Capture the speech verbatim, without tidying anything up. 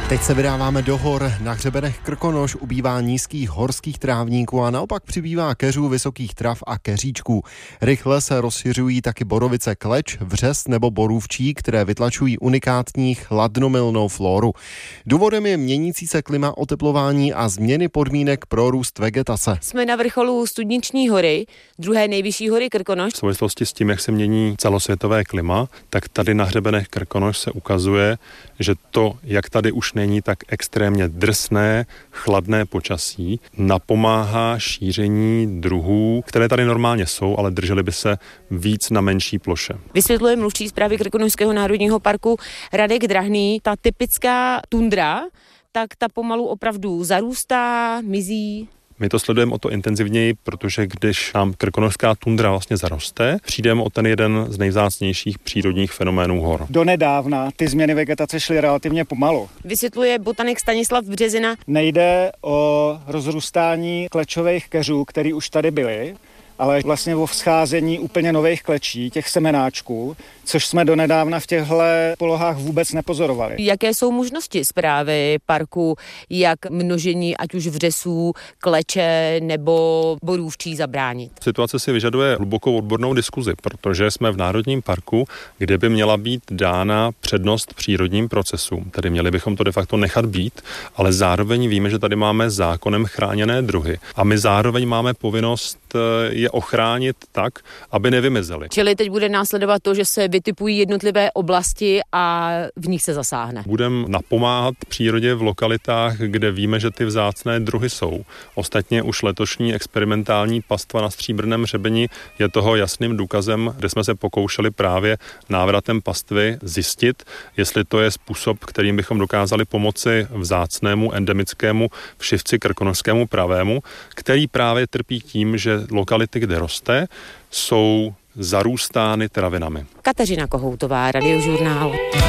Teď se vydáváme do hor. Na hřebenech Krkonoš ubývá nízkých horských trávníků a naopak přibývá keřů, vysokých trav a keříčků. Rychle se rozšiřují taky borovice kleč, vřes nebo borůvčí, které vytlačují unikátní chladnomilnou flóru. Důvodem je měnící se klima, oteplování a změny podmínek pro růst vegetace. Jsme na vrcholu Studniční hory, druhé nejvyšší hory Krkonoš. V souvislosti s tím, jak se mění celosvětové klima, tak tady na hřebenech Krkonoš se ukazuje, že to, jak tady už není tak extrémně drsné, chladné počasí, napomáhá šíření druhů, které tady normálně jsou, ale držely by se víc na menší ploše. Vysvětluje mluvčí správy Krkonošského národního parku Radek Drahný. Ta typická tundra, tak ta pomalu opravdu zarůstá, mizí. My to sledujeme o to intenzivněji, protože když nám krkonošská tundra vlastně zaroste, přijdeme o ten jeden z nejvzácnějších přírodních fenoménů hor. Donedávna ty změny vegetace šly relativně pomalu. Vysvětluje botanik Stanislav Březina. Nejde o rozrůstání klečových keřů, které už tady byly, ale vlastně o vzcházení úplně nových klečí, těch semenáčků, což jsme donedávna v těchto polohách vůbec nepozorovali. Jaké jsou možnosti správy parku, jak množení ať už vřesů, kleče nebo borůvčí zabránit? Situace si vyžaduje hlubokou odbornou diskuzi, protože jsme v Národním parku, kde by měla být dána přednost přírodním procesům. Tedy měli bychom to de facto nechat být, ale zároveň víme, že tady máme zákonem chráněné druhy a my zároveň máme povinnost je ochránit tak, aby nevymizely. Čili teď bude následovat to, že se vytipují jednotlivé oblasti a v nich se zasáhne. Budeme napomáhat přírodě v lokalitách, kde víme, že ty vzácné druhy jsou. Ostatně už letošní experimentální pastva na Stříbrném hřebeni je toho jasným důkazem, kde jsme se pokoušeli právě návratem pastvy zjistit, jestli to je způsob, kterým bychom dokázali pomoci vzácnému endemickému všivci krkonošskému pravému, který právě trpí tím, že lokality, kde roste, jsou zarůstány travinami. Kateřina Kohoutová, Radiožurnál.